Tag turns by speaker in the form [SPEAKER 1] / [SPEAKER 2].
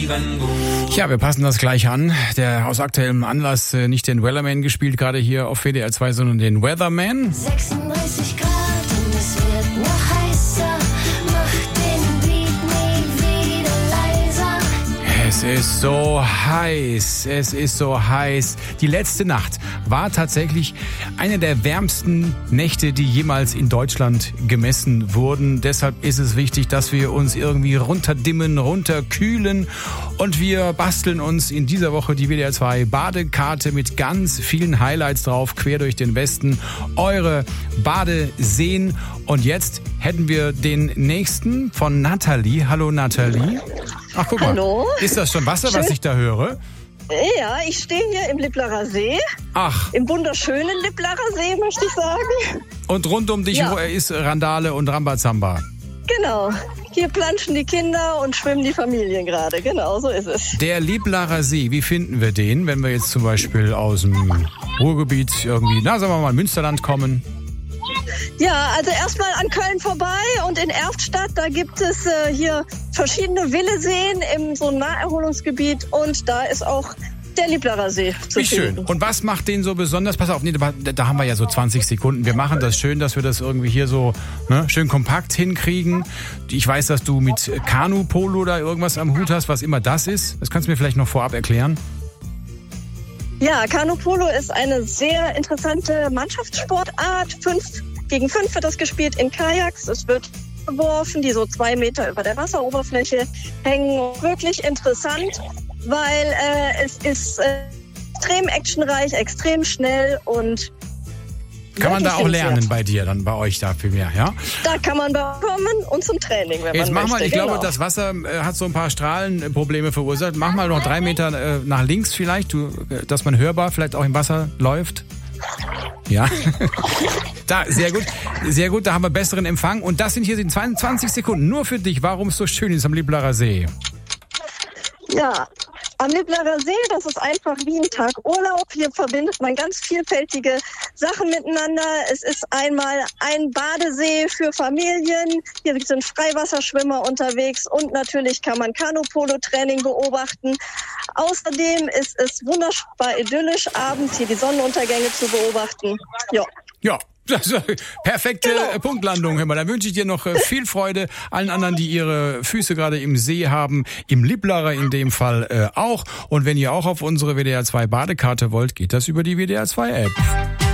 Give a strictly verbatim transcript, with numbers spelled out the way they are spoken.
[SPEAKER 1] leben gut.
[SPEAKER 2] Ja, wir passen das gleich an. Der aus aktuellem Anlass äh, nicht den Wellerman gespielt, gerade hier auf W D R zwei, sondern den Weatherman.
[SPEAKER 3] sechsunddreißig Grad und es wird noch heißer. Mach den Beat nie wieder leiser.
[SPEAKER 2] Es ist so heiß, es ist so heiß. Die letzte Nacht war tatsächlich eine der wärmsten Nächte, die jemals in Deutschland gemessen wurden. Deshalb ist es wichtig, dass wir uns irgendwie runterdimmen, runterkühlen. Und wir basteln uns in dieser Woche die W D R zwei Badekarte mit ganz vielen Highlights drauf, quer durch den Westen. Eure Badeseen. Und jetzt hätten wir den nächsten von Nathalie. Hallo Nathalie. Ach, guck mal.
[SPEAKER 4] Hallo.
[SPEAKER 2] Ist das schon Wasser, was
[SPEAKER 4] Schön.
[SPEAKER 2] ich da höre?
[SPEAKER 4] Ja, ich stehe hier im Lipplerer See.
[SPEAKER 2] Ach.
[SPEAKER 4] Im wunderschönen Lipplerer See, möchte ich sagen.
[SPEAKER 2] Und rund um dich
[SPEAKER 4] Ja.
[SPEAKER 2] ist Randale und Rambazamba.
[SPEAKER 4] Genau. Hier planschen die Kinder und schwimmen die Familien gerade. Genau, so ist es.
[SPEAKER 2] Der Lipplerer See, wie finden wir den, wenn wir jetzt zum Beispiel aus dem Ruhrgebiet irgendwie, na sagen wir mal, Münsterland kommen?
[SPEAKER 4] Ja, also erstmal an Köln vorbei und in Erftstadt, da gibt es äh, hier verschiedene Willeseen im so Naherholungsgebiet und da ist auch der Lipplerer See zu
[SPEAKER 2] Wie schön.
[SPEAKER 4] finden.
[SPEAKER 2] Und was macht den so besonders? Pass auf, nee, da, da haben wir ja so zwanzig Sekunden. Wir machen das schön, dass wir das irgendwie hier so ne, schön kompakt hinkriegen. Ich weiß, dass du mit Kanu-Polo da irgendwas am Hut hast, was immer das ist. Das kannst du mir vielleicht noch vorab erklären.
[SPEAKER 4] Ja, Kanu-Polo ist eine sehr interessante Mannschaftssportart. Fünf gegen fünf wird das gespielt in Kajaks. Es wird geworfen, die so zwei Meter über der Wasseroberfläche hängen. Wirklich interessant, weil äh, es ist äh, extrem actionreich, extrem schnell und
[SPEAKER 2] Kann man da auch
[SPEAKER 4] wirklich
[SPEAKER 2] lernen bei dir, dann bei euch da viel mehr, ja?
[SPEAKER 4] Da kann man kommen und zum Training, wenn
[SPEAKER 2] Jetzt
[SPEAKER 4] man
[SPEAKER 2] mach
[SPEAKER 4] möchte.
[SPEAKER 2] mal, ich
[SPEAKER 4] genau.
[SPEAKER 2] glaube, das Wasser äh, hat so ein paar Strahlenprobleme verursacht. Mach mal noch drei Meter äh, nach links vielleicht, du, äh, dass man hörbar vielleicht auch im Wasser läuft. Ja, da, sehr gut, sehr gut, da haben wir besseren Empfang. Und das sind hier die zweiundzwanzig Sekunden nur für dich, warum es so schön ist am Lipplerer See.
[SPEAKER 4] Ja, am Lipplerer See, das ist einfach wie ein Tag Urlaub. Hier verbindet man ganz vielfältige Sachen miteinander. Es ist einmal ein Badesee für Familien. Hier sind Freiwasserschwimmer unterwegs und natürlich kann man Kanu-Polo-Training beobachten. Außerdem ist es wunderbar idyllisch, abends hier die Sonnenuntergänge zu beobachten. Ja.
[SPEAKER 2] Ja. Also, perfekte
[SPEAKER 4] Genau.
[SPEAKER 2] Punktlandung, hör mal. Dann wünsche ich dir noch äh, viel Freude. Allen anderen, die ihre Füße gerade im See haben, im Lipplerer in dem Fall äh, auch. Und wenn ihr auch auf unsere W D R zwei Badekarte wollt, geht das über die W D R zwei App.